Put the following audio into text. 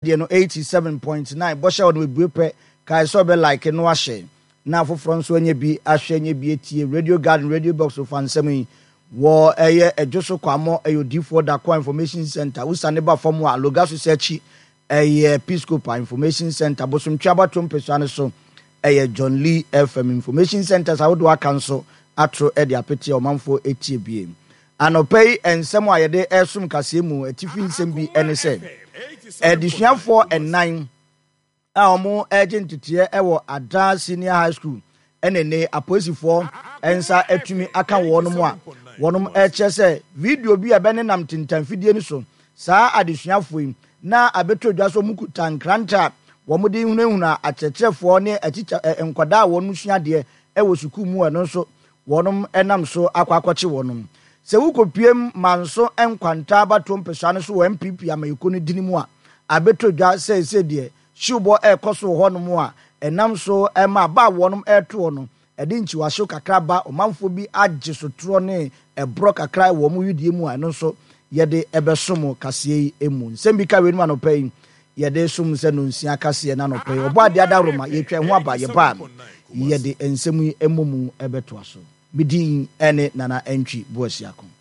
no 87.9 bosha on we bupe kai so be like no ahye na foforo nso anya bi ahye anya bi etie Radio Garden Radio Box of ansem wo eye ejoso kwamo ayodifo da kwa information center usane ba form a logaso search eye Episcopal Information Center bosomtwa batom pesane so eye John Lee FM Information Center sawodo akanso atro e de apete omanfo etie biem anopei ensem ayede esum kase mu atifi nsem bi ene se edisuafo enan a omo agent tie ewo Ada Senior High School enene aposifo ensa atumi aka wonom a wonom eche se video bi abene nam tintamfidie ni so saa adisuafo yi na abetodwa so mukuta nkranta womode hunahuna akyerɛkyerɛfoɔ ne aticha enkwada wonum suade ewo suku mu eno so wonom enam so akwakwache wonom se wukopiem manso enkwanta batom pesane so wo MPP amayiko no dini mu a abetodwa se de shubo ekoso honom a enam so ema ba wonom eto no edi nchi washo kakra ba omanfo bi agye sotro ne ebro kakra wo mu yudie mu a no so yede ebesom kasee emu nsem bi ka wenu anopai yede som se no nsia kasee na anopai obo ade adaroma yetwa ho aba ye ba yede ensem emumu ebeto aso bidin ene nana entwi boasiako